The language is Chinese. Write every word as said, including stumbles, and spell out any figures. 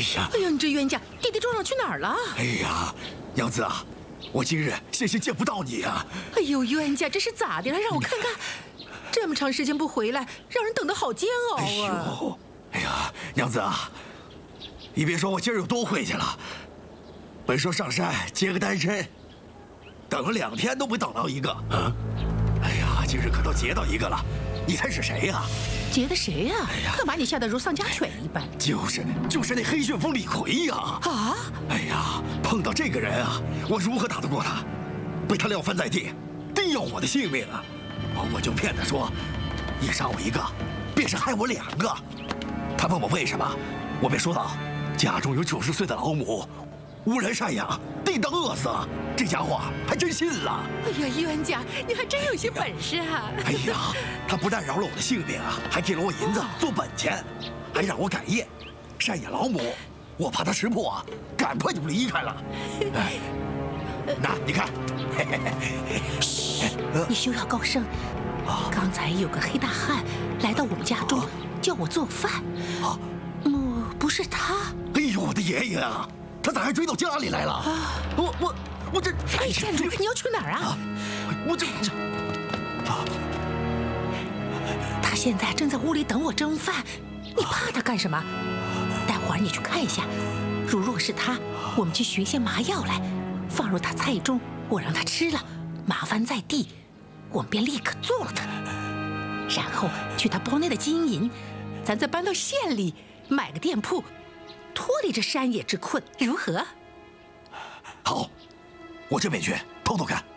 呀， 哎呀，你这冤家，弟弟撞上去哪儿了？ 哎呀，娘子啊，我今日险些见不到你啊！ 哎呦，冤家，这是咋的了？让我看看，这么长时间不回来，让人等得好煎熬啊！ 哎呦，哎呀，娘子啊，你别说我今儿有多晦气了。本说上山接个单身，等了两天都没等到一个啊！哎呀，今日可都结到一个了，你猜是谁呀？ 结的谁呀？ 哎呀， 可把你吓得如丧家犬一般。 就是就是那黑旋风李逵呀！ 啊！ 哎呀，碰到这个人啊，我如何打得过他？被他撂翻在地，定要我的性命啊！我我就骗他说，你杀我一个，便是害我两个。他问我为什么，我便说道，家中有九十岁的老母，无人赡养，定当饿死。这家伙还真信了。 哎呀，冤家，你还真有些本事啊！ 哎呀，他不但饶了我的性命啊，还给了我银子做本钱，还让我改业，赡养老母。我怕他识破啊，赶快就离开了。哎，那你看， 嘘，你休要高声。刚才有个黑大汉来到我们家中，叫我做饭。啊，嗯，不是他。 哎呦，我的爷爷啊！他咋还追到家里来了？啊、我我我这…… 哎，站住！你要去哪儿啊？啊我这这……啊！ 他现在正在屋里等我蒸饭，你怕他干什么？待会儿你去看一下，如若是他，我们去寻些麻药来，放入他菜中，我让他吃了，麻烦在地，我们便立刻做了他。然后去他包内的金银，咱再搬到县里买个店铺。脱离这山野之困，如何？ 好，我这便去偷偷看。